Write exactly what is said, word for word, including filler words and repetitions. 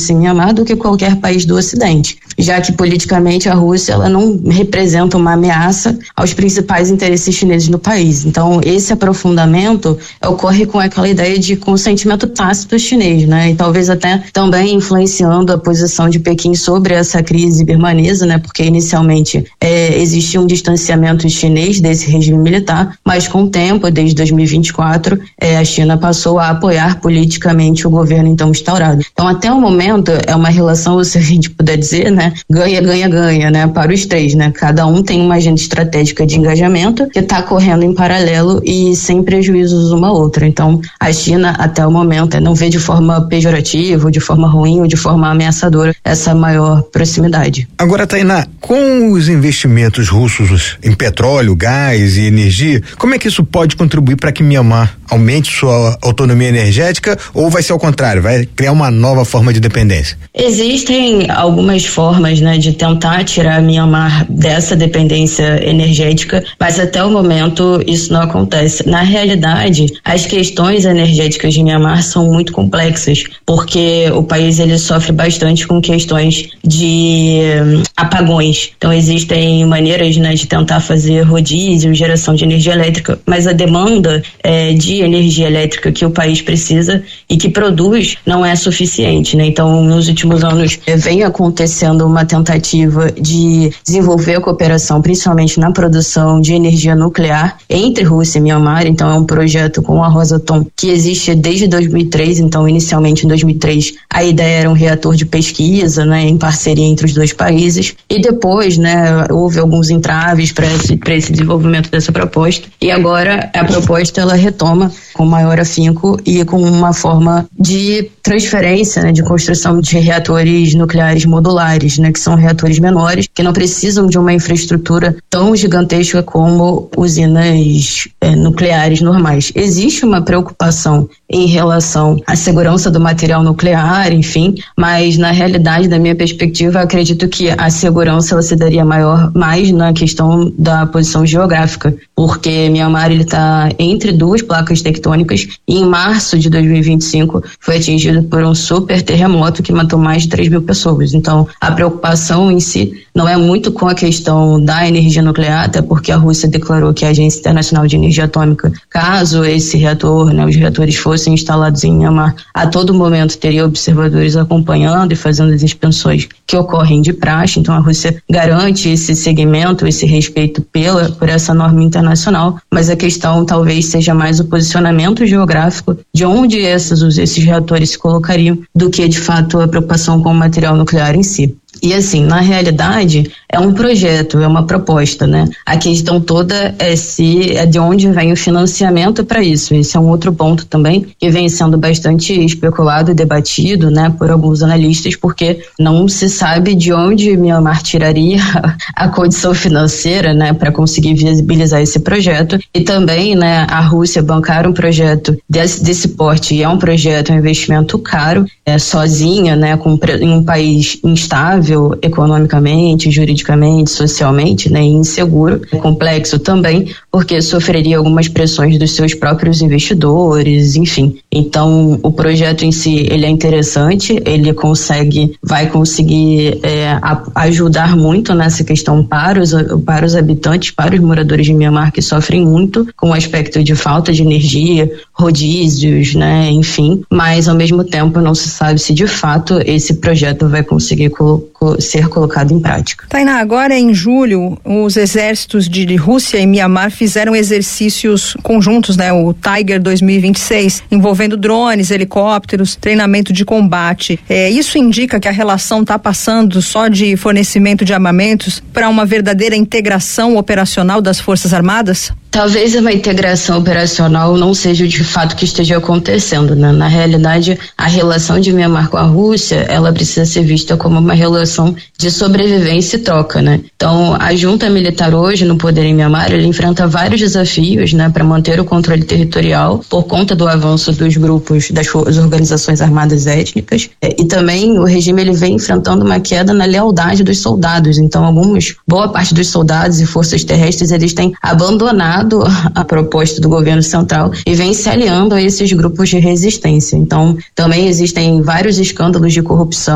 Rússia e Mianmar do que qualquer país do Ocidente, já que politicamente a Rússia ela não representa uma ameaça aos principais interesses chineses no país. Então, esse aprofundamento ocorre com aquela ideia de consentimento tácito chinês, né? E talvez até também influenciando a posição de Pequim sobre essa crise birmanesa, né? Porque inicialmente é, existia um distanciamento chinês desse regime militar, mas com o tempo, desde dois mil e vinte e quatro, é, a China passou a apoiar politicamente o governo então instaurado. Então, até o momento, é uma relação, se a gente puder dizer, né? Ganha, ganha, ganha, né? Para os três, né? Cada um tem uma agenda estratégica de engajamento que está correndo em paralelo e sem prejuízos uma à outra. Então, a China, até o momento, não vê de forma pejorativa, ou de forma ruim, ou de forma ameaçadora essa maior proximidade. Agora, Tainá, com os investimentos russos em petróleo, gás e energia, como é que isso pode contribuir para que Mianmar aumente sua autonomia energética, ou vai ser ao contrário, vai criar uma nova forma de dependência? Existem algumas formas, né, de tentar tirar Mianmar dessa dependência energética, mas até o momento isso não acontece. Na realidade, as questões energéticas de Mianmar são muito complexas, porque o país ele sofre bastante com questões de um, apagões. Então existem maneiras, né, de tentar fazer rodízio, geração de energia elétrica, mas a demanda é, de energia elétrica que o país precisa e que produz não é suficiente, né? Então, nos últimos anos é, vem acontecendo uma tentativa de desenvolver a cooperação, principalmente na produção de energia nuclear entre Rússia e Mianmar. Então, é um projeto com a Rosatom que existe desde dois mil e três. Então, inicialmente em dois mil e três, a ideia era um reator de pesquisa, né, em parceria entre os dois países. E depois, né, houve alguns entraves para esse, para esse desenvolvimento dessa proposta. E agora a proposta ela retoma com maior afinco e com uma forma de transferência, né, de construção de reatores nucleares modulares, né, que são reatores menores, que não precisam de uma infraestrutura tão gigantesca como usinas é, nucleares normais. Existe uma preocupação em relação à segurança do material nuclear, enfim, mas na realidade, da minha perspectiva, acredito que a segurança ela se daria maior mais na questão da posição geográfica, porque Mianmar ele está entre duas placas tectônicas e em março de dois mil e vinte e cinco foi atingido por um super terremoto que matou mais de três mil pessoas. Então, a preocupação em si não é muito com a questão da energia nuclear, até porque a Rússia declarou que a Agência Internacional de Energia Atômica, caso esse reator, né, os reatores fossem instalados em Mianmar, a todo momento teria observadores acompanhando e fazendo as inspeções que ocorrem de praxe. Então, a Rússia garante esse segmento, esse respeito pela, por essa norma internacional, mas a questão talvez seja mais o posicionamento geográfico de onde esses, esses reatores se colocariam do que, de fato, a preocupação com o material nuclear em si. E assim, na realidade, é um projeto, é uma proposta, né? A questão toda é se é de onde vem o financiamento para isso. Esse é um outro ponto também que vem sendo bastante especulado e debatido, né, por alguns analistas, porque não se sabe de onde Mianmar tiraria a condição financeira, né, para conseguir viabilizar esse projeto. E também, né, a Rússia bancar um projeto desse, desse porte é um projeto, um investimento caro, é, sozinha, né, com, em um país instável economicamente, juridicamente, socialmente, né, e inseguro, é complexo também, porque sofreria algumas pressões dos seus próprios investidores, enfim. Então, o projeto em si, ele é interessante, ele consegue, vai conseguir é, a, ajudar muito nessa questão para os, para os habitantes, para os moradores de Mianmar que sofrem muito com o aspecto de falta de energia, rodízios, né, enfim, mas ao mesmo tempo não se sabe se de fato esse projeto vai conseguir colocar ser colocado em prática. Tainá, agora em julho, os exércitos de Rússia e Mianmar fizeram exercícios conjuntos, né? O Tiger dois mil e vinte e seis, envolvendo drones, helicópteros, treinamento de combate. É, isso indica que a relação está passando só de fornecimento de armamentos para uma verdadeira integração operacional das Forças Armadas? Talvez uma integração operacional não seja de fato que esteja acontecendo, né? Na realidade, a relação de Mianmar com a Rússia, ela precisa ser vista como uma relação de sobrevivência e troca, né? Então, a junta militar hoje no poder em Mianmar, ele enfrenta vários desafios, né, para manter o controle territorial por conta do avanço dos grupos, das organizações armadas étnicas, e também o regime ele vem enfrentando uma queda na lealdade dos soldados. Então, alguns, boa parte dos soldados e forças terrestres, eles têm abandonado a proposta do governo central e vem se aliando a esses grupos de resistência. Então, também existem vários escândalos de corrupção